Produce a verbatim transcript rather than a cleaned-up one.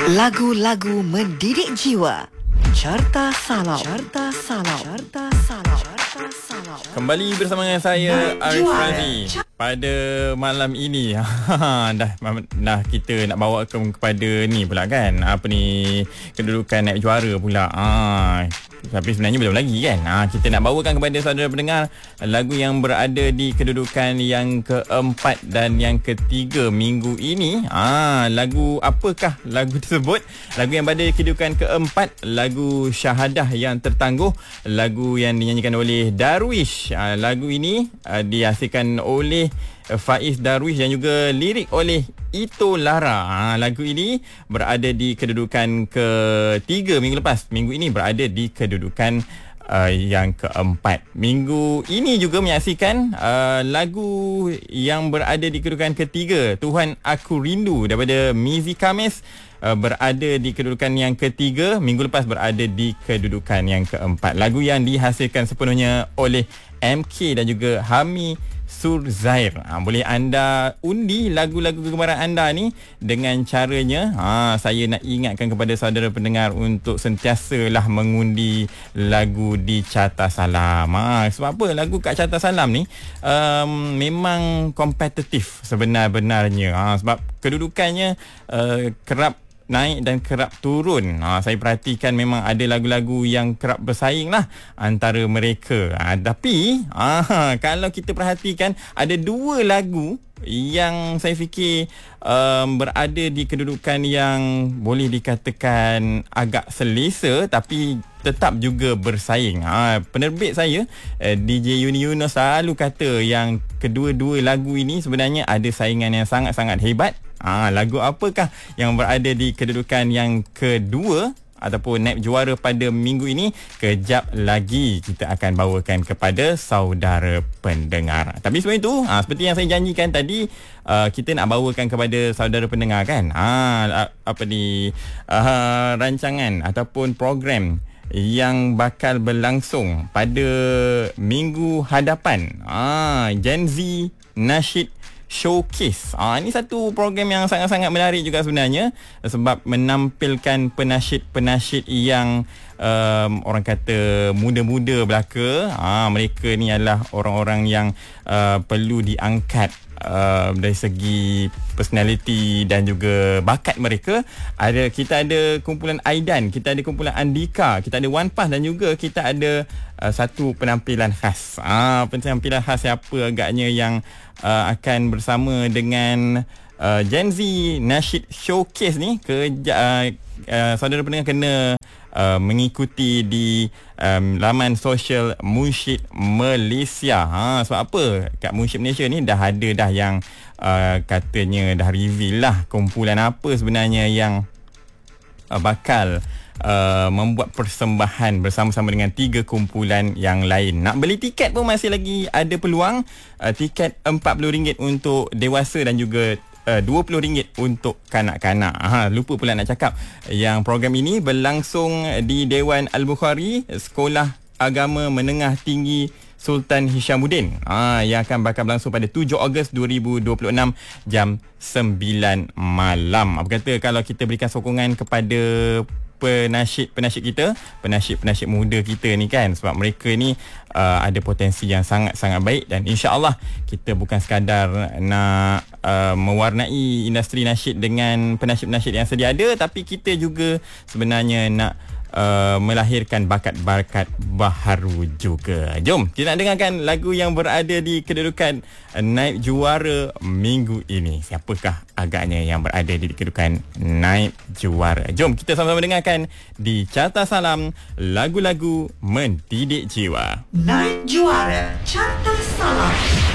Lagu-lagu mendidik jiwa. Carta Salam. Carta Salam. Carta Salam. Carta Salam. Kembali bersama dengan saya Arif Razi pada malam ini. dah dah kita nak bawa ke, kepada ni pula kan. Apa ni, kedudukan naib juara pula. Ah tapi sebenarnya belum lagi kan. Ah kita nak bawakan kepada saudara pendengar lagu yang berada di kedudukan yang keempat dan yang ketiga minggu ini. Ah lagu apakah lagu tersebut? Lagu yang berada di kedudukan keempat, lagu Syahadah Yang Tertangguh, lagu yang dinyanyikan oleh Darwish. Ah lagu ini ah, dihasilkan oleh Faiz Darwish dan juga lirik oleh Ito Lara. Ha, lagu ini berada di kedudukan ketiga minggu lepas. Minggu ini berada di kedudukan uh, yang keempat. Minggu ini juga menyaksikan uh, lagu yang berada di kedudukan ketiga, Tuhan Aku Rindu daripada Mizi Kamis, uh, berada di kedudukan yang ketiga. Minggu lepas berada di kedudukan yang keempat. Lagu yang dihasilkan sepenuhnya oleh M K dan juga Hami Surzair. Ha, boleh anda undi lagu-lagu kegemaran anda ni dengan caranya. Ha, saya nak ingatkan kepada saudara pendengar untuk sentiasalah mengundi lagu di Carta Salam. Ha, sebab apa? Lagu kat Carta Salam ni um, memang kompetitif sebenar-benarnya. Ha, sebab kedudukannya uh, kerap naik dan kerap turun. Ha, saya perhatikan memang ada lagu-lagu yang kerap bersaing lah antara mereka. Ha, tapi ha, kalau kita perhatikan ada dua lagu yang saya fikir um, berada di kedudukan yang boleh dikatakan agak selesa tapi tetap juga bersaing. Ha, penerbit saya eh, D J Yuni Yunus selalu kata yang kedua-dua lagu ini sebenarnya ada saingan yang sangat-sangat hebat. Ha, lagu apakah yang berada di kedudukan yang kedua ataupun naib juara pada minggu ini? Kejap lagi kita akan bawakan kepada saudara pendengar. Tapi sebelum itu, ha, seperti yang saya janjikan tadi, uh, kita nak bawakan kepada saudara pendengar kan, ha, apa ni, uh, rancangan ataupun program yang bakal berlangsung pada minggu hadapan. Ah, Gen Z Nasyid Showcase. Ah, ini satu program yang sangat-sangat menarik juga sebenarnya, sebab menampilkan penasyid-penasyid yang um, orang kata muda-muda belaka. Ah, mereka ni adalah orang-orang yang uh, perlu diangkat Uh, dari segi personality dan juga bakat mereka. Ada kita ada kumpulan Aidan, kita ada kumpulan Andika, kita ada Wan Pas dan juga kita ada uh, satu penampilan khas. Ah, penampilan khas siapa agaknya yang uh, akan bersama dengan uh, Gen Z Nasyid Showcase ni? Ke uh, uh, saudara pendengar kena Uh, mengikuti di um, laman sosial Munsyid Malaysia. Ha, sebab apa? Kat Munsyid Malaysia ni dah ada dah yang uh, katanya dah reveal lah kumpulan apa sebenarnya yang uh, bakal Uh, membuat persembahan bersama-sama dengan tiga kumpulan yang lain. Nak beli tiket pun masih lagi ada peluang. Uh, tiket empat puluh ringgit untuk dewasa dan juga uh, dua puluh ringgit untuk kanak-kanak. Ha, lupa pula nak cakap yang program ini berlangsung di Dewan Al-Bukhari, Sekolah Agama Menengah Tinggi Sultan Hishamuddin. Ha, yang akan bakal berlangsung pada tujuh Ogos dua ribu dua puluh enam jam sembilan malam. Apa kata kalau kita berikan sokongan kepada penasyid-penasyid kita, penasyid-penasyid muda kita ni kan, sebab mereka ni uh, ada potensi yang sangat-sangat baik dan insya-Allah kita bukan sekadar nak uh, mewarnai industri nasyid dengan penasyid-penasyid yang sedia ada, tapi kita juga sebenarnya nak uh, melahirkan bakat-bakat baharu juga. Jom kita nak dengarkan lagu yang berada di kedudukan naib juara minggu ini. Siapakah agaknya yang berada di kedudukan naib juara? Jom kita sama-sama dengarkan di Carta Salam, lagu-lagu mendidik jiwa. Naib juara Carta Salam.